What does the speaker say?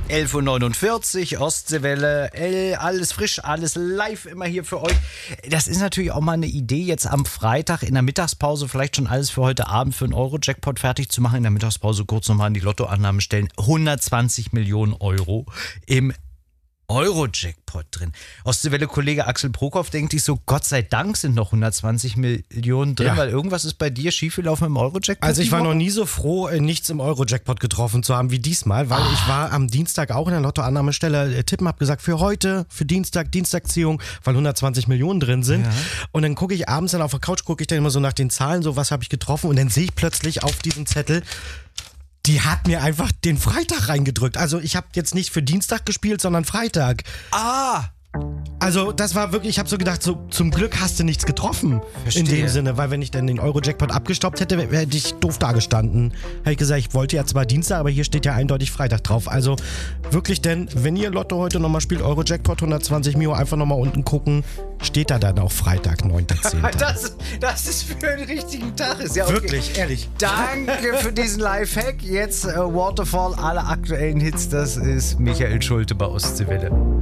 11.49 Uhr, Ostseewelle, alles frisch, alles live immer hier für euch. Das ist natürlich auch mal eine Idee, jetzt am Freitag in der Mittagspause vielleicht schon alles für heute Abend für einen Euro-Jackpot fertig zu machen. In der Mittagspause kurz nochmal an die Lottoannahme stellen. 120 Millionen Euro im Euro-Jackpot drin. Ostseewelle-Kollege Axel Prokop denkt sich so, Gott sei Dank sind noch 120 Millionen drin, weil irgendwas ist bei dir schiefgelaufen im Euro-Jackpot. Also ich war noch nie so froh, nichts im Euro-Jackpot getroffen zu haben wie diesmal, weil ich war am Dienstag auch in der Lottoannahmestelle tippen, hab gesagt, für heute, für Dienstagziehung, weil 120 Millionen drin sind. Ja. Und dann gucke ich abends dann auf der Couch, gucke ich dann immer so nach den Zahlen, so was habe ich getroffen und dann sehe ich plötzlich auf diesem Zettel, die hat mir einfach den Freitag reingedrückt. Also ich habe jetzt nicht für Dienstag gespielt, sondern Freitag. Also das war wirklich, ich habe so gedacht, so zum Glück hast du nichts getroffen. Verstehe. In dem Sinne, weil wenn ich dann den Euro-Jackpot abgestoppt hätte, hätte ich doof dagestanden. Habe ich gesagt, ich wollte ja zwar Dienstag, aber hier steht ja eindeutig Freitag drauf. Also wirklich denn, wenn ihr Lotto heute nochmal spielt, Euro-Jackpot 120 Mio, einfach nochmal unten gucken, steht da dann auch Freitag, 9.10. Das ist für einen richtigen Tag. Ist ja okay. Wirklich, ehrlich. Danke für diesen Lifehack. Jetzt Waterfall, alle aktuellen Hits, das ist Michael Schulte bei Ostseewelle.